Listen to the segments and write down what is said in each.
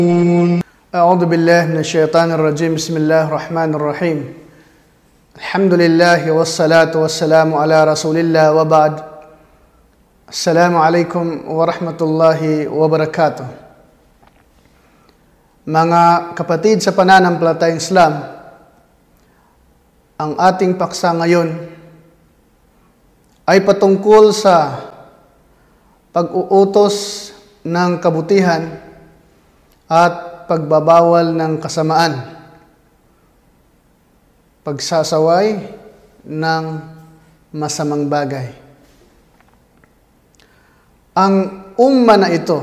أعوذ بالله من الشيطان الرجيم بسم الله الرحمن الرحيم الحمد لله والصلاة والسلام على رسول الله وبعد السلام عليكم ورحمة الله وبركاته. Mga kapatid sa pananampalatayang Islam, ang ating paksa ngayon ay patungkol sa pag-uutos ng kabutihan at pagbabawal ng kasamaan, pagsasaway ng masamang bagay. Ang umma na ito,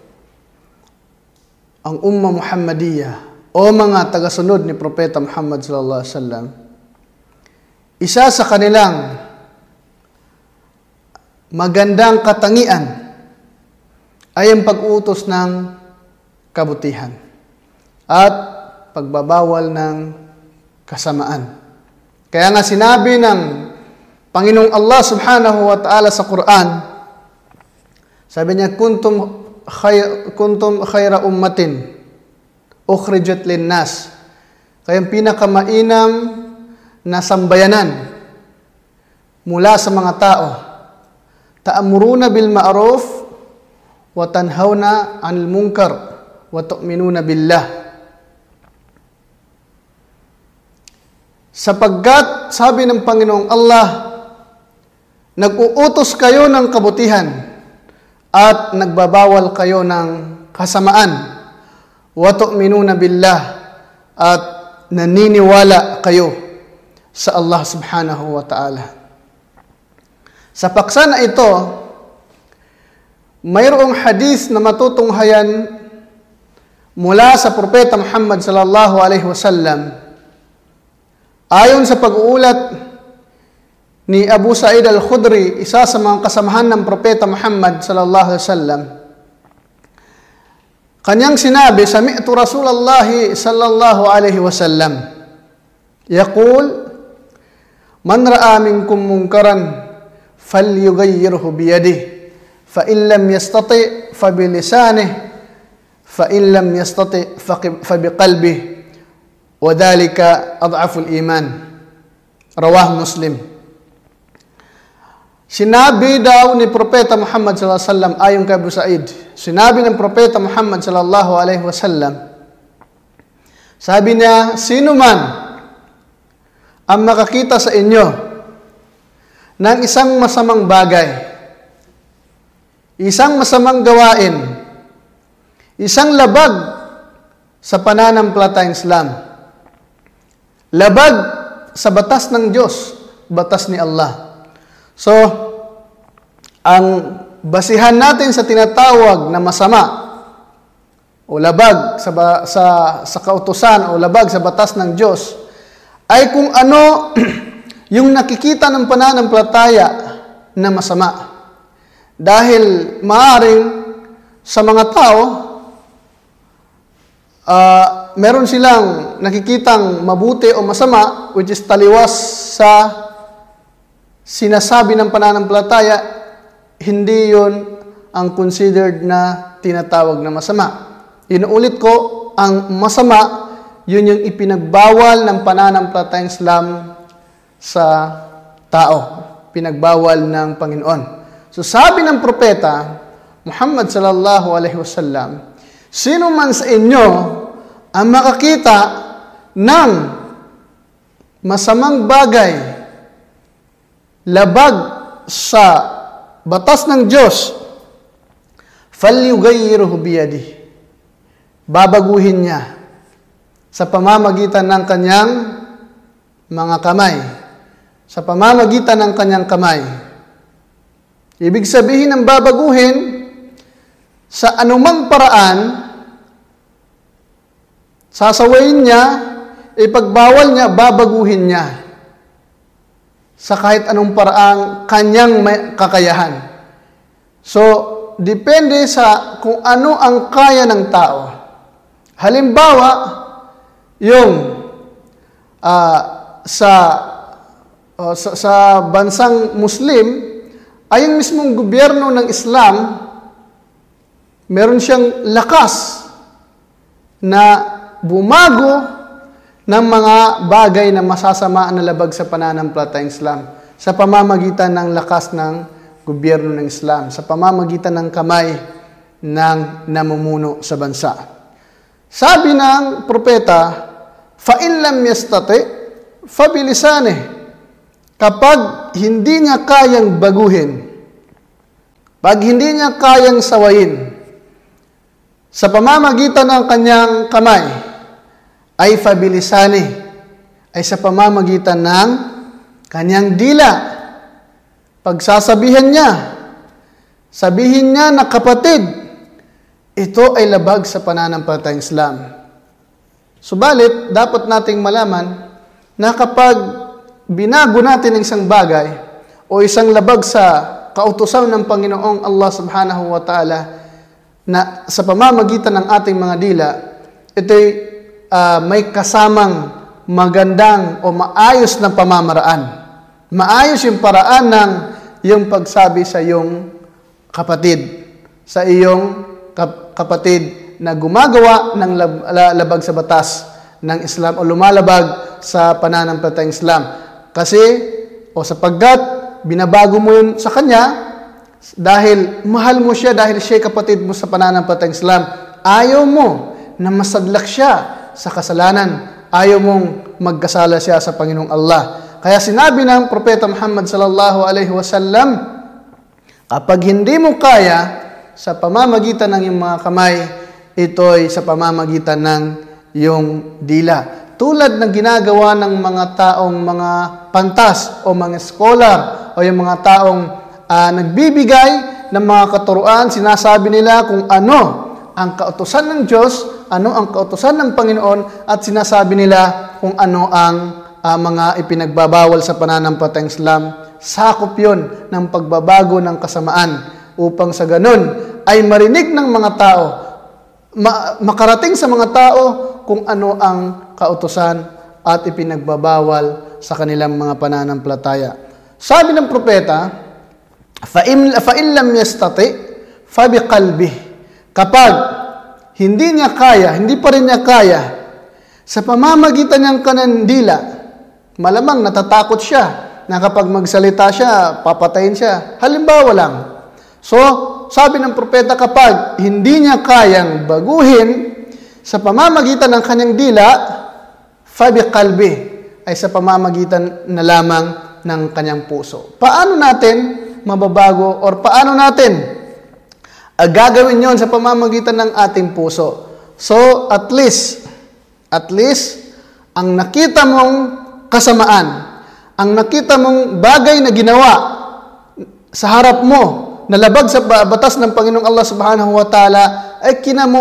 ang umma Muhammadiyah o mga tagasunod ni Propeta Muhammad sallallahu alaihi wasallam, isa sa kanilang magandang katangian ay ang pag-utos ng kabutihan at pagbabawal ng kasamaan. Kaya nga sinabi ng Panginoong Allah subhanahu wa ta'ala sa Quran, sabi niya, kuntum khayra ummatin ukhrijat linnas, kayong pinakamainam na sambayanan mula sa mga tao, ta'muruna bil ma'ruf wa tanhauna 'anil munkar wa tu'minuna billah. Sapagkat, sabi ng Panginoong Allah, nag-uutos kayo ng kabutihan at nagbabawal kayo ng kasamaan. Wa tu'minuna billah, at naniniwala kayo sa Allah subhanahu wa ta'ala. Sa paksa na ito, mayroong hadith na matutunghayan mula sa Propeta Muhammad sallallahu alaihi wasallam. Ayon sa pag-uulat ni Abu Sa'id al-Khudri, isa sa mga kasamahan ng Propeta Muhammad sallallahu alaihi wasallam, kanyang sinabi, sami'tu Rasulullah sallallahu alaihi wasallam yaqul, man ra'a minkum munkaran falyughayyirhu biyadihi, fa in lam yastati' fa bilisanihi, فَإِنْ لَمْ يَسْتَطِعْ فَبِقَلْبِهِ وَذَلِكَ أَضْعَفُ الْإِيمَانِ. Rawah Muslim. Sinabi daw ni Propeta Muhammad sallallahu alaihi wasallam, ayon kay Abu Sa'id, sinabi ng Propeta Muhammad sallallahu alaihi wasallam, sabi niya, sino man ang makakita sa inyo ng isang masamang bagay, isang masamang gawain, isang labag sa pananampalatayang Islam, labag sa batas ng Diyos, batas ni Allah. So, ang basihan natin sa tinatawag na masama o labag sa kautusan o labag sa batas ng Diyos ay kung ano yung nakikita ng pananampalataya na masama. Dahil maaring sa mga tao, meron silang nakikitang mabuti o masama, which is taliwas sa sinasabi ng pananampalataya, hindi yun ang considered na tinatawag na masama. Inuulit ko, ang masama, yun yung ipinagbawal ng pananampalatayang Islam sa tao. Pinagbawal ng Panginoon. So sabi ng Propeta Muhammad sallallahu alaihi wasallam, sino man sa inyo ang makakita ng masamang bagay, labag sa batas ng Diyos, falyughayyirhu biyadihi, babaguhin niya sa pamamagitan ng kanyang mga kamay, sa pamamagitan ng kanyang kamay. Ibig sabihin ng babaguhin, sa anumang paraan, sasawayin niya, ipagbawal niya, babaguhin niya sa kahit anong paraang kanyang may kakayahan. So, depende sa kung ano ang kaya ng tao. Halimbawa, yung sa bansang Muslim, ay yung mismong gobyerno ng Islam, meron siyang lakas na bumago ng mga bagay na masasama na labag sa pananampalatayang Islam sa pamamagitan ng lakas ng gobyerno ng Islam, sa pamamagitan ng kamay ng namumuno sa bansa. Sabi ng propeta, فَإِنْ لَمْ يَسْتَطِعْ فَبِلِسَانِهِ. Kapag hindi niya kayang baguhin, pag hindi niya kayang sawayin sa pamamagitan ng kanyang kamay, ay fabilisani, ay sa pamamagitan ng kanyang dila. Pagsasabihan niya, sabihin niya na kapatid, ito ay labag sa pananampalatayang Islam. Subalit, dapat nating malaman na kapag binago natin ang isang bagay o isang labag sa kautusan ng Panginoong Allah subhanahu wa ta'ala na sa pamamagitan ng ating mga dila, ito'y may kasamang magandang o maayos na pamamaraan. Maayos yung paraan ng yung pagsabi sa iyong kapatid, sa iyong kapatid na gumagawa ng labag sa batas ng Islam o lumalabag sa pananampalatayang Islam. Kasi o sapagkat binabago mo yun sa kanya dahil mahal mo siya, dahil siya kapatid mo sa pananampalatayang Islam, ayaw mo na masadlak siya sa kasalanan. Ayaw mong magkasala siya sa Panginoong Allah. Kaya sinabi ng Propeta Muhammad sallallahu alaihi wasallam, kapag hindi mo kaya sa pamamagitan ng iyong mga kamay, ito'y sa pamamagitan ng iyong dila. Tulad ng ginagawa ng mga taong mga pantas o mga scholar o yung mga taong nagbibigay ng mga katuruan, sinasabi nila kung ano ang kautusan ng Diyos, ano ang kautusan ng Panginoon, at sinasabi nila kung ano ang mga ipinagbabawal sa pananampalatayang Islam. Sakop yun ng pagbabago ng kasamaan upang sa ganun ay marinig ng mga tao, makarating sa mga tao kung ano ang kautusan at ipinagbabawal sa kanilang mga pananampalataya. Sabi ng propeta, فَإِنْ لَمْ يَسْتَطِعْ فَبِقَلْبِهِ. Kapag hindi niya kaya, hindi pa rin niya kaya, sa pamamagitan niyang kanandila, malamang natatakot siya na kapag magsalita siya, papatayin siya. Halimbawa lang. So, sabi ng propeta, kapag hindi niya kayang baguhin sa pamamagitan ng kanyang dila, fabiqalbi, ay sa pamamagitan na lamang ng kanyang puso. Paano natin mababago or paano natin gagawin yon sa pamamagitan ng ating puso? So, at least, ang nakita mong kasamaan, ang nakita mong bagay na ginawa sa harap mo, na labag sa batas ng Panginoong Allah subhanahu wa ta'ala, ay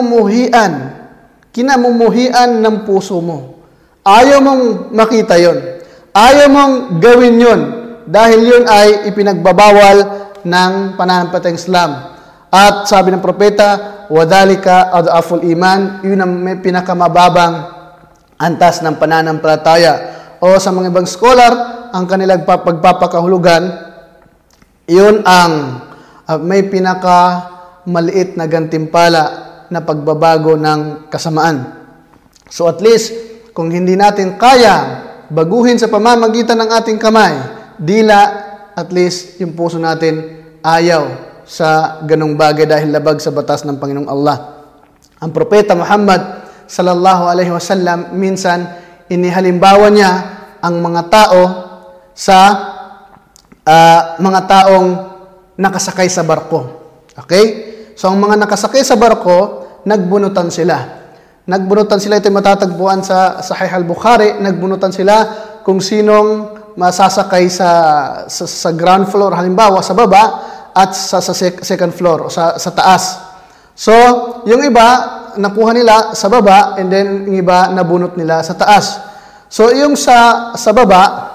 kinamumuhian ng puso mo. Ayaw mong makita yon. Ayaw mong gawin yon dahil yun ay ipinagbabawal ng pananampalatayang Islam. At sabi ng propeta, وَذَلِكَ أَضْعَفُ الْإِيمَانِ, yun ang may pinakamababang antas ng pananampalataya. O sa mga ibang scholar, ang kanilang pagpapakahulugan, yun ang may pinakamaliit na gantimpala na pagbabago ng kasamaan. So at least, kung hindi natin kaya baguhin sa pamamagitan ng ating kamay, dila, at least yung puso natin ayaw sa ganong bagay dahil labag sa batas ng Panginoong Allah. Ang propeta Muhammad sallallahu alaihi wasallam, minsan inihalimbawa niya ang mga tao sa mga taong nakasakay sa barko. Okay? So ang mga nakasakay sa barko, nagbunutan sila. Ito matatagpuan sa Sahih al-Bukhari. Nagbunutan sila kung sinong masasakay sa ground floor, halimbawa sa baba, at sa second floor o sa taas. So, yung iba nakuha nila sa baba, and then yung iba nabunot nila sa taas. So, yung sa baba,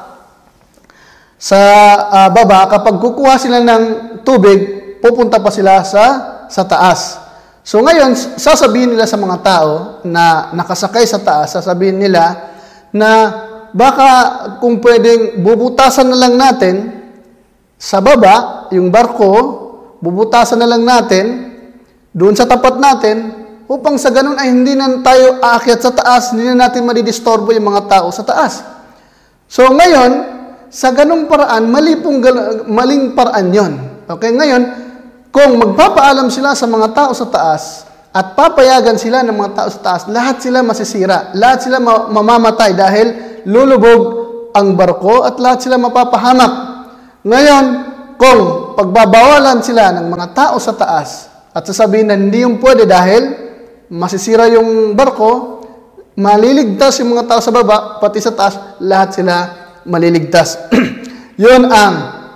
kapag kukuha sila ng tubig, pupunta pa sila sa taas. So ngayon, sasabihin nila sa mga tao na nakasakay sa taas, sasabihin nila na baka kung pwedeng bubutasan na lang natin sa baba, yung barko, bubutasan na lang natin doon sa tapat natin upang sa ganun ay hindi na tayo aakyat sa taas, hindi na natin madidistorbo yung mga tao sa taas. So ngayon, sa ganung paraan, maling paraan yon. Okay, ngayon, kung magpapaalam sila sa mga tao sa taas at papayagan sila ng mga tao sa taas, lahat sila masisira, lahat sila mamamatay dahil lulubog ang barko at lahat sila mapapahamak. Ngayon, kung pagbabawalan sila ng mga tao sa taas at sasabihin na hindi yung pwede dahil masisira yung barko, maliligtas yung mga tao sa baba, pati sa taas, lahat sila maliligtas. Yun ang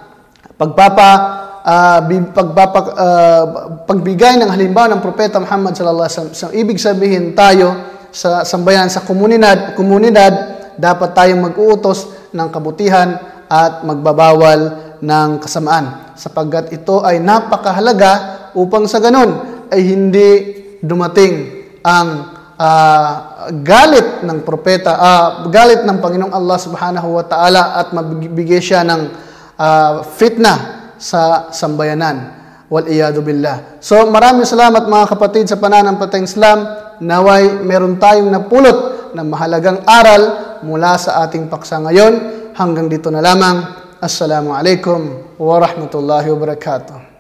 pagbigay ng halimbawa ng Propeta Muhammad sallallahu alaihi wasallam. So, ibig sabihin tayo sa sambayan, sa komunidad, dapat tayong mag-uutos ng kabutihan at magbabawal ng kasamaan. Sapagkat ito ay napakahalaga upang sa ganun ay hindi dumating ang galit ng propeta, galit ng Panginoong Allah subhanahu wa ta'ala at mabigay siya ng fitna sa sambayanan. Wal-iyadu billah. So maraming salamat mga kapatid sa pananampalatayang Islam. Naway meron tayong napulot na mahalagang aral mula sa ating paksa ngayon. Hanggang dito na lamang. Assalamu alaikum wa rahmatullahi wa barakatuh.